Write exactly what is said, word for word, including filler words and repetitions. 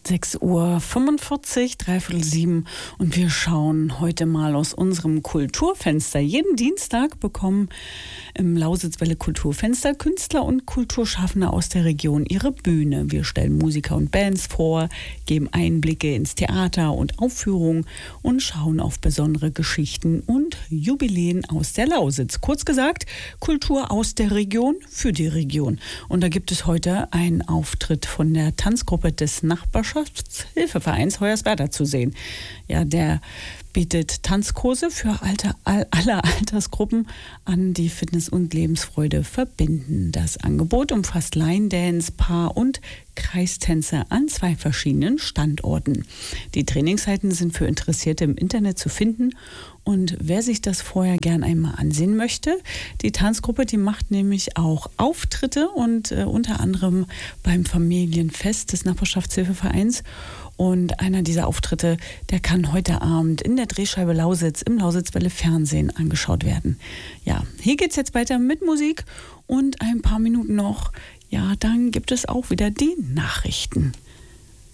sechs Uhr fünfundvierzig, dreiviertel sieben, und wir schauen heute mal aus unserem Kulturfenster. Jeden Dienstag bekommen im Lausitzwelle Kulturfenster Künstler und Kulturschaffende aus der Region ihre Bühne. Wir stellen Musiker und Bands vor, geben Einblicke ins Theater und Aufführungen und schauen auf besondere Geschichten und Jubiläen aus der Lausitz. Kurz gesagt, Kultur aus der Region für die Region. Und da gibt es heute einen Auftritt von der Tanzgruppe des Nachbarschaftshilfevereins Hoyerswerda zu sehen. Ja, der bietet Tanzkurse für alte, all, alle Altersgruppen an, die Fitness und Lebensfreude verbinden. Das Angebot umfasst Line Dance, Paar- und Kreistänze an zwei verschiedenen Standorten. Die Trainingszeiten sind für Interessierte im Internet zu finden, und wer sich das vorher gern einmal ansehen möchte, die Tanzgruppe, die macht nämlich auch Auftritte und äh, unter anderem beim Familienfest des Nachbarschaftshilfevereins. Und einer dieser Auftritte, der kann heute Abend in der Drehscheibe Lausitz im Lausitzwelle Fernsehen angeschaut werden. Ja, hier geht's jetzt weiter mit Musik und ein paar Minuten noch. Ja, dann gibt es auch wieder die Nachrichten.